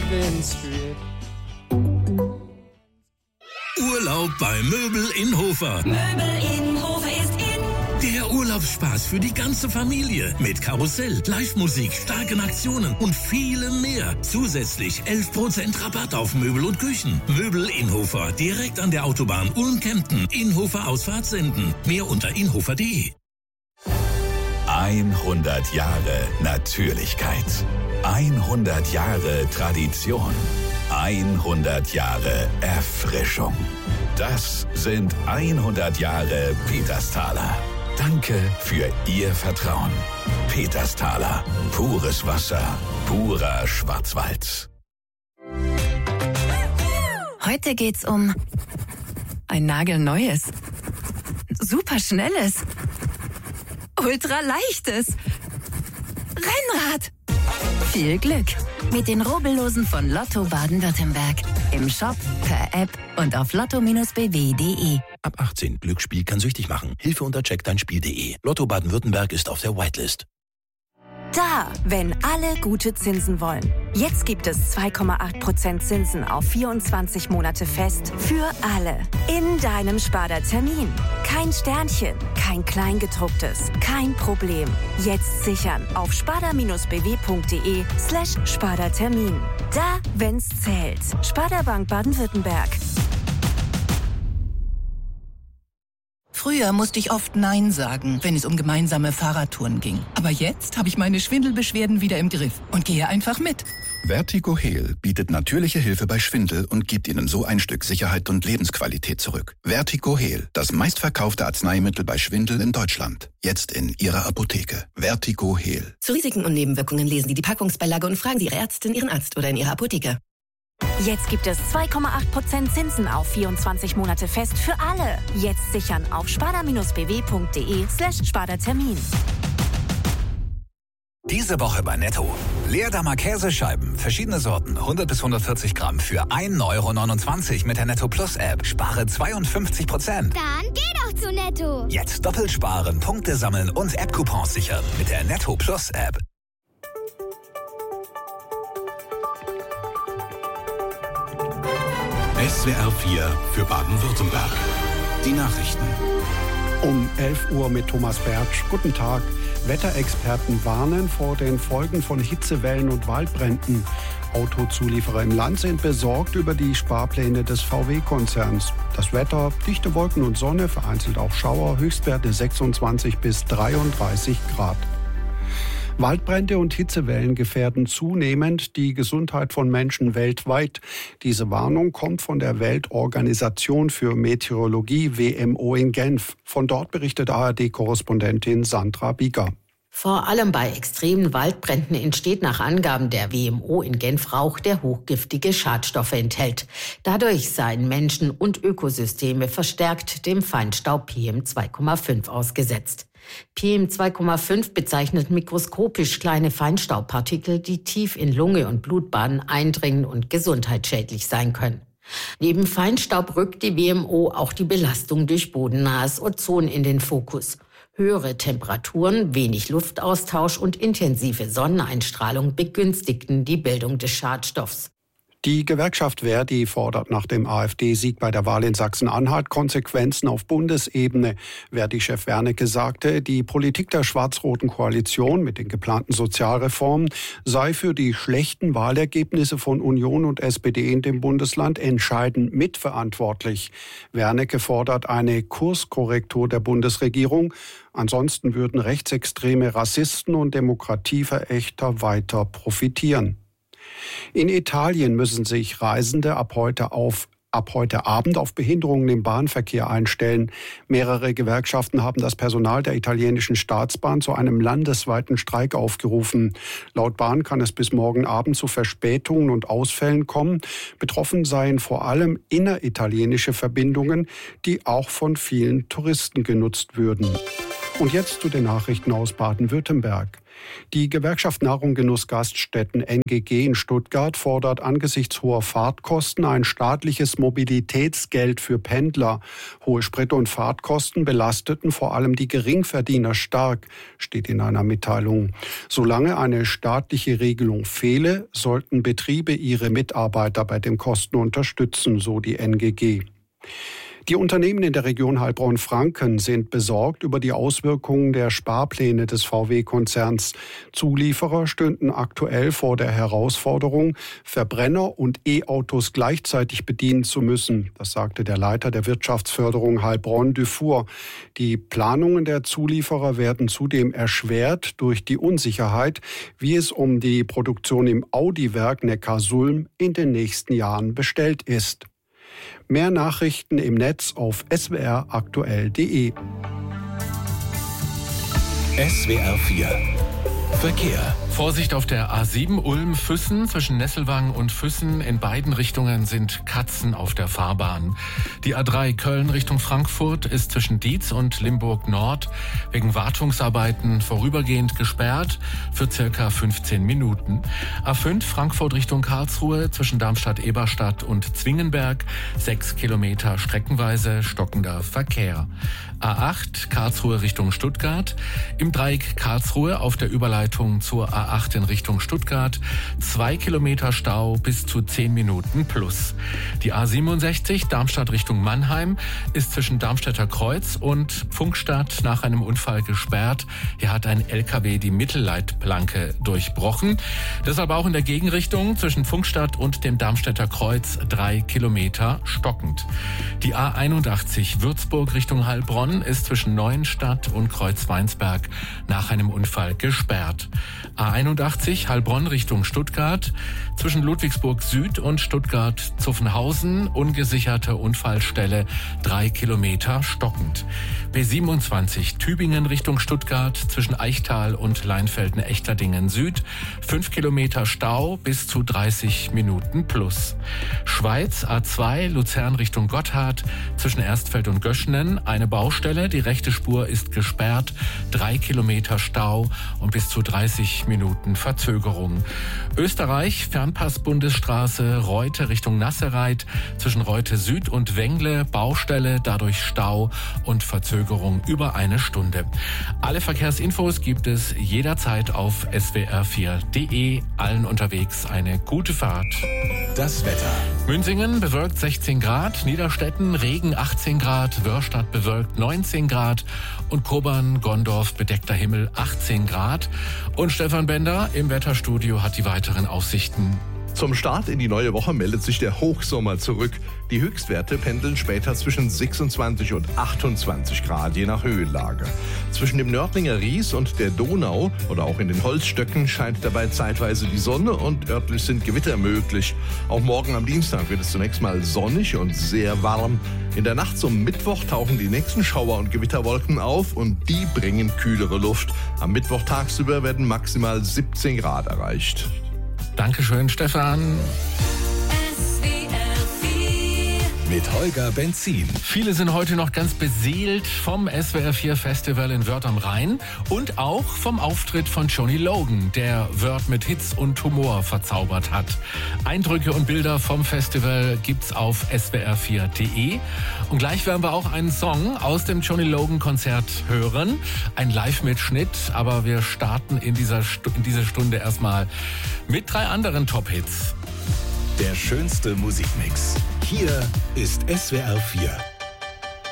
Queen Street. Urlaub bei Möbel Innhofer. Möbel Innhofer ist in. Der Urlaubsspaß für die ganze Familie. Mit Karussell, Live-Musik, starken Aktionen und vielem mehr. Zusätzlich 11% Rabatt auf Möbel und Küchen. Möbel Innhofer, direkt an der Autobahn Ulm-Kempten. Innhofer Ausfahrt senden. Mehr unter innhofer.de. 100 Jahre Natürlichkeit. 100 Jahre Tradition. 100 Jahre Erfrischung. Das sind 100 Jahre Petersthaler. Danke für Ihr Vertrauen. Petersthaler. Pures Wasser. Purer Schwarzwald. Heute geht's um ein nagelneues, superschnelles, ultraleichtes Rennrad. Viel Glück mit den Rubbellosen von Lotto Baden-Württemberg. Im Shop, per App und auf lotto-bw.de. Ab 18. Glücksspiel kann süchtig machen. Hilfe unter checkdeinspiel.de. Lotto Baden-Württemberg ist auf der Whitelist. Da, wenn alle gute Zinsen wollen. Jetzt gibt es 2,8% Zinsen auf 24 Monate fest für alle. In deinem Sparda-Termin. Kein Sternchen, kein Kleingedrucktes, kein Problem. Jetzt sichern auf sparda-bw.de/Sparda-Termin. Da, wenn's zählt. Sparda Bank Baden-Württemberg. Früher musste ich oft Nein sagen, wenn es um gemeinsame Fahrradtouren ging. Aber jetzt habe ich meine Schwindelbeschwerden wieder im Griff und gehe einfach mit. Vertigo Heal bietet natürliche Hilfe bei Schwindel und gibt Ihnen so ein Stück Sicherheit und Lebensqualität zurück. Vertigo Heal, das meistverkaufte Arzneimittel bei Schwindel in Deutschland. Jetzt in Ihrer Apotheke. Vertigo Heal. Zu Risiken und Nebenwirkungen lesen Sie die Packungsbeilage und fragen Sie Ihre Ärztin, Ihren Arzt oder in Ihrer Apotheke. Jetzt gibt es 2,8% Zinsen auf 24 Monate fest für alle. Jetzt sichern auf sparda-bw.de/Sparda-Termin. Diese Woche bei Netto. Leerdammer Käsescheiben, verschiedene Sorten, 100 bis 140 Gramm für 1,29 € mit der Netto Plus App. Spare 52%. Dann geh doch zu Netto. Jetzt doppelt sparen, Punkte sammeln und App-Coupons sichern mit der Netto Plus App. SWR 4 für Baden-Württemberg. Die Nachrichten. Um 11 Uhr mit Thomas Bertsch. Guten Tag. Wetterexperten warnen vor den Folgen von Hitzewellen und Waldbränden. Autozulieferer im Land sind besorgt über die Sparpläne des VW-Konzerns. Das Wetter, dichte Wolken und Sonne, vereinzelt auch Schauer, Höchstwerte 26 bis 33 Grad. Waldbrände und Hitzewellen gefährden zunehmend die Gesundheit von Menschen weltweit. Diese Warnung kommt von der Weltorganisation für Meteorologie WMO in Genf. Von dort berichtet ARD-Korrespondentin Sandra Bieger. Vor allem bei extremen Waldbränden entsteht nach Angaben der WMO in Genf Rauch, der hochgiftige Schadstoffe enthält. Dadurch seien Menschen und Ökosysteme verstärkt dem Feinstaub PM2,5 ausgesetzt. PM2,5 bezeichnet mikroskopisch kleine Feinstaubpartikel, die tief in Lunge und Blutbahnen eindringen und gesundheitsschädlich sein können. Neben Feinstaub rückt die WMO auch die Belastung durch bodennahes Ozon in den Fokus. Höhere Temperaturen, wenig Luftaustausch und intensive Sonneneinstrahlung begünstigten die Bildung des Schadstoffs. Die Gewerkschaft Verdi fordert nach dem AfD-Sieg bei der Wahl in Sachsen-Anhalt Konsequenzen auf Bundesebene. Verdi-Chef Wernicke sagte, die Politik der schwarz-roten Koalition mit den geplanten Sozialreformen sei für die schlechten Wahlergebnisse von Union und SPD in dem Bundesland entscheidend mitverantwortlich. Wernicke fordert eine Kurskorrektur der Bundesregierung. Ansonsten würden rechtsextreme Rassisten und Demokratieverächter weiter profitieren. In Italien müssen sich Reisende ab heute Abend auf Behinderungen im Bahnverkehr einstellen. Mehrere Gewerkschaften haben das Personal der italienischen Staatsbahn zu einem landesweiten Streik aufgerufen. Laut Bahn kann es bis morgen Abend zu Verspätungen und Ausfällen kommen. Betroffen seien vor allem inneritalienische Verbindungen, die auch von vielen Touristen genutzt würden. Und jetzt zu den Nachrichten aus Baden-Württemberg. Die Gewerkschaft Nahrung Genuss Gaststätten NGG in Stuttgart fordert angesichts hoher Fahrtkosten ein staatliches Mobilitätsgeld für Pendler. Hohe Sprit- und Fahrtkosten belasteten vor allem die Geringverdiener stark, steht in einer Mitteilung. Solange eine staatliche Regelung fehle, sollten Betriebe ihre Mitarbeiter bei den Kosten unterstützen, so die NGG. Die Unternehmen in der Region Heilbronn-Franken sind besorgt über die Auswirkungen der Sparpläne des VW-Konzerns. Zulieferer stünden aktuell vor der Herausforderung, Verbrenner und E-Autos gleichzeitig bedienen zu müssen. Das sagte der Leiter der Wirtschaftsförderung Heilbronn, Dufour. Die Planungen der Zulieferer werden zudem erschwert durch die Unsicherheit, wie es um die Produktion im Audi-Werk Neckarsulm in den nächsten Jahren bestellt ist. Mehr Nachrichten im Netz auf swraktuell.de. SWR 4 Verkehr. Vorsicht auf der A7 Ulm-Füssen zwischen Nesselwang und Füssen. In beiden Richtungen sind Katzen auf der Fahrbahn. Die A3 Köln Richtung Frankfurt ist zwischen Dietz und Limburg Nord wegen Wartungsarbeiten vorübergehend gesperrt für circa 15 Minuten. A5 Frankfurt Richtung Karlsruhe zwischen Darmstadt-Eberstadt und Zwingenberg 6 Kilometer streckenweise stockender Verkehr. A8 Karlsruhe Richtung Stuttgart. Im Dreieck Karlsruhe auf der Überleitung zur A8 in Richtung Stuttgart 2 Kilometer Stau bis zu 10 Minuten plus. Die A67 Darmstadt Richtung Mannheim ist zwischen Darmstädter Kreuz und Pfungstadt nach einem Unfall gesperrt. Hier hat ein LKW die Mittelleitplanke durchbrochen. Deshalb auch in der Gegenrichtung zwischen Pfungstadt und dem Darmstädter Kreuz 3 Kilometer stockend. Die A81 Würzburg Richtung Heilbronn ist zwischen Neuenstadt und Kreuzweinsberg nach einem Unfall gesperrt. A81 Heilbronn Richtung Stuttgart zwischen Ludwigsburg Süd und Stuttgart-Zuffenhausen ungesicherte Unfallstelle 3 Kilometer stockend. B27 Tübingen Richtung Stuttgart zwischen Eichtal und Leinfelden-Echterdingen Süd 5 Kilometer Stau bis zu 30 Minuten plus. Schweiz A2 Luzern Richtung Gotthard zwischen Erstfeld und Göschenen eine Baustelle, die rechte Spur ist gesperrt, 3 Kilometer Stau und bis zu 30 Minuten Verzögerung. Österreich Fernpass-Bundesstraße Reute Richtung Nassereit zwischen Reute Süd und Wengle Baustelle, dadurch Stau und Verzögerung über eine Stunde. Alle Verkehrsinfos gibt es jederzeit auf swr4.de. Allen unterwegs eine gute Fahrt. Das Wetter. Münzingen bewölkt 16 Grad, Niederstetten Regen 18 Grad, Wörstadt bewölkt 19 Grad und Kobern-Gondorf bedeckter Himmel 18 Grad. Und Stefan Bender im Wetterstudio hat die weiteren Aussichten. Zum Start in die neue Woche meldet sich der Hochsommer zurück. Die Höchstwerte pendeln später zwischen 26 und 28 Grad, je nach Höhenlage. Zwischen dem Nördlinger Ries und der Donau oder auch in den Holzstöcken scheint dabei zeitweise die Sonne und örtlich sind Gewitter möglich. Auch morgen am Dienstag wird es zunächst mal sonnig und sehr warm. In der Nacht zum Mittwoch tauchen die nächsten Schauer- und Gewitterwolken auf und die bringen kühlere Luft. Am Mittwoch tagsüber werden maximal 17 Grad erreicht. Dankeschön, Stefan. Mit Holger Benzin. Viele sind heute noch ganz beseelt vom SWR 4 Festival in Wörth am Rhein und auch vom Auftritt von Johnny Logan, der Wörth mit Hits und Humor verzaubert hat. Eindrücke und Bilder vom Festival gibt's auf swr4.de. Und gleich werden wir auch einen Song aus dem Johnny Logan Konzert hören. Ein Live-Mitschnitt, aber wir starten in dieser Stunde erstmal mit 3 anderen Top-Hits. Der schönste Musikmix. Hier ist SWR 4.